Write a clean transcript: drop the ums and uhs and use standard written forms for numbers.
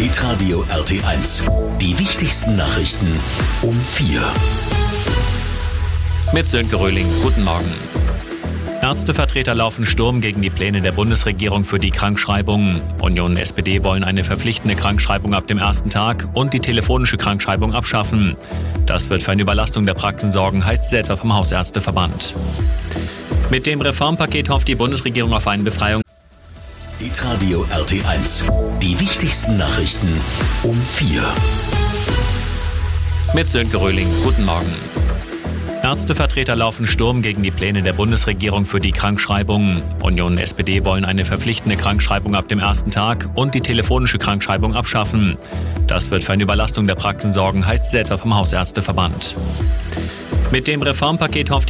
Hitradio RT1. Die wichtigsten Nachrichten um 4. Mit Sönke Röhling. Guten Morgen. Ärztevertreter laufen Sturm gegen die Pläne der Bundesregierung für die Krankschreibung. Union und SPD wollen eine verpflichtende Krankschreibung ab dem ersten Tag und die telefonische Krankschreibung abschaffen. Das wird für eine Überlastung der Praxen sorgen, heißt es etwa vom Hausärzteverband. Mit dem Reformpaket hofft die Bundesregierung auf eine Befreiung. Hitradio RT1. Die wichtigsten Nachrichten um 4. Mit Sönke Röhling. Guten Morgen. Ärztevertreter laufen Sturm gegen die Pläne der Bundesregierung für die Krankschreibung. Union und SPD wollen eine verpflichtende Krankschreibung ab dem ersten Tag und die telefonische Krankschreibung abschaffen. Das wird für eine Überlastung der Praxen sorgen, heißt es etwa vom Hausärzteverband. Mit dem Reformpaket hofft